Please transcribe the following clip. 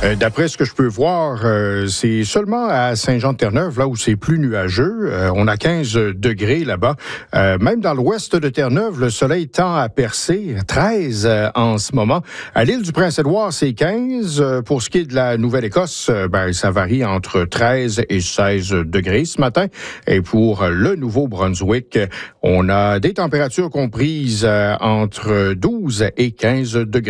D'après ce que je peux voir, c'est seulement à Saint-Jean-de-Terre-Neuve, là où c'est plus nuageux. On a 15 degrés là-bas. Même dans l'ouest de Terre-Neuve, le soleil tend à percer. 13 en ce moment. À l'île du Prince-Édouard, c'est 15. Pour ce qui est de la Nouvelle-Écosse, ça varie entre 13 et 16 degrés ce matin. Et pour le Nouveau-Brunswick, on a des températures comprises entre 12 et 15 degrés.